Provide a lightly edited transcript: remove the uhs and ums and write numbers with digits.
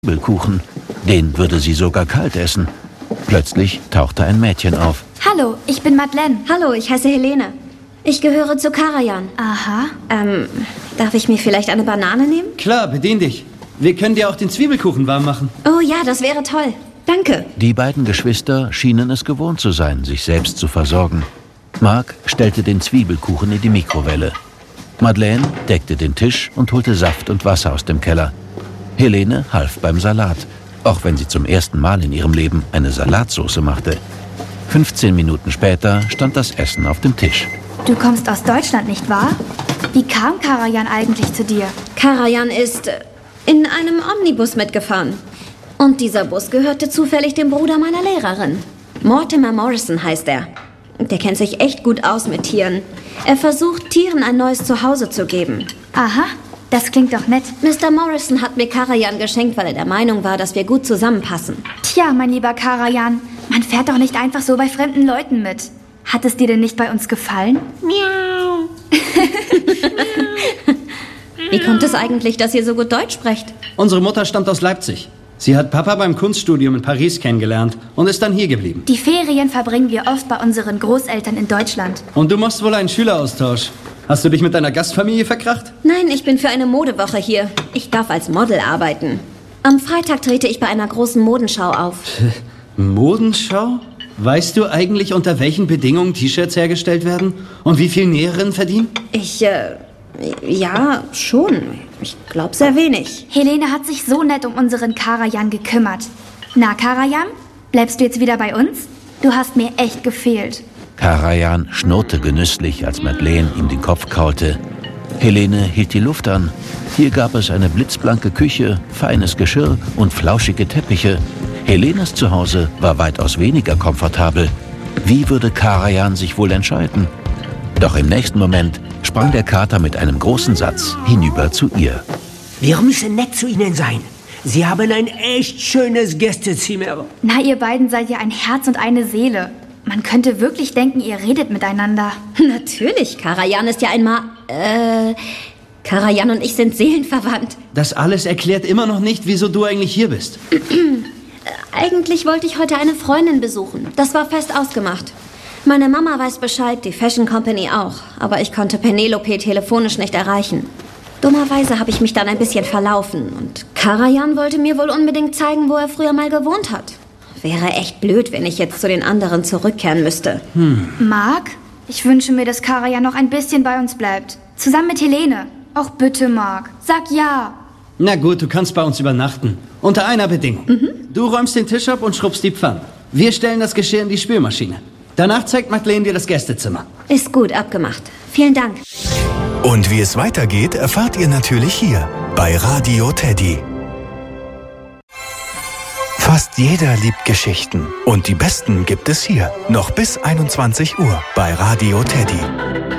Zwiebelkuchen. Den würde sie sogar kalt essen. Plötzlich tauchte ein Mädchen auf. Hallo, ich bin Madeleine. Hallo, ich heiße Helene. Ich gehöre zu Karajan. Aha. Darf ich mir vielleicht eine Banane nehmen? Klar, bedien dich. Wir können dir auch den Zwiebelkuchen warm machen. Oh ja, das wäre toll. Danke. Die beiden Geschwister schienen es gewohnt zu sein, sich selbst zu versorgen. Mark stellte den Zwiebelkuchen in die Mikrowelle. Madeleine deckte den Tisch und holte Saft und Wasser aus dem Keller. Helene half beim Salat, auch wenn sie zum ersten Mal in ihrem Leben eine Salatsauce machte. 15 Minuten später stand das Essen auf dem Tisch. Du kommst aus Deutschland, nicht wahr? Wie kam Karajan eigentlich zu dir? Karajan ist in einem Omnibus mitgefahren. Und dieser Bus gehörte zufällig dem Bruder meiner Lehrerin. Mortimer Morrison heißt er. Der kennt sich echt gut aus mit Tieren. Er versucht, Tieren ein neues Zuhause zu geben. Aha, das klingt doch nett. Mr. Morrison hat mir Karajan geschenkt, weil er der Meinung war, dass wir gut zusammenpassen. Tja, mein lieber Karajan, man fährt doch nicht einfach so bei fremden Leuten mit. Hat es dir denn nicht bei uns gefallen? Miau. Wie kommt es eigentlich, dass ihr so gut Deutsch sprecht? Unsere Mutter stammt aus Leipzig. Sie hat Papa beim Kunststudium in Paris kennengelernt und ist dann hier geblieben. Die Ferien verbringen wir oft bei unseren Großeltern in Deutschland. Und du machst wohl einen Schüleraustausch. Hast du dich mit deiner Gastfamilie verkracht? Nein, ich bin für eine Modewoche hier. Ich darf als Model arbeiten. Am Freitag trete ich bei einer großen Modenschau auf. Modenschau? Weißt du eigentlich, unter welchen Bedingungen T-Shirts hergestellt werden? Und wie viel Näherinnen verdienen? Ja, schon. Ich glaube sehr wenig. Helene hat sich so nett um unseren Karajan gekümmert. Na, Karajan, bleibst du jetzt wieder bei uns? Du hast mir echt gefehlt. Karajan schnurrte genüsslich, als Madeleine ihm den Kopf kaulte. Helene hielt die Luft an. Hier gab es eine blitzblanke Küche, feines Geschirr und flauschige Teppiche. Helenes Zuhause war weitaus weniger komfortabel. Wie würde Karajan sich wohl entscheiden? Doch im nächsten Moment sprang der Kater mit einem großen Satz hinüber zu ihr. Wir müssen nett zu Ihnen sein. Sie haben ein echt schönes Gästezimmer. Na, ihr beiden seid ja ein Herz und eine Seele. Man könnte wirklich denken, ihr redet miteinander. Natürlich, Karajan ist ja Karajan und ich sind seelenverwandt. Das alles erklärt immer noch nicht, wieso du eigentlich hier bist. Eigentlich wollte ich heute eine Freundin besuchen. Das war fest ausgemacht. Meine Mama weiß Bescheid, die Fashion Company auch. Aber ich konnte Penelope telefonisch nicht erreichen. Dummerweise habe ich mich dann ein bisschen verlaufen. Und Karajan wollte mir wohl unbedingt zeigen, wo er früher mal gewohnt hat. Wäre echt blöd, wenn ich jetzt zu den anderen zurückkehren müsste. Mark, ich wünsche mir, dass Karajan noch ein bisschen bei uns bleibt. Zusammen mit Helene. Auch bitte, Mark. Sag ja. Na gut, du kannst bei uns übernachten. Unter einer Bedingung. Du räumst den Tisch ab und schrubbst die Pfannen. Wir stellen das Geschirr in die Spülmaschine. Danach zeigt Madeleine dir das Gästezimmer. Ist gut, abgemacht. Vielen Dank. Und wie es weitergeht, erfahrt ihr natürlich hier bei Radio Teddy. Fast jeder liebt Geschichten. Und die besten gibt es hier. Noch bis 21 Uhr bei Radio Teddy.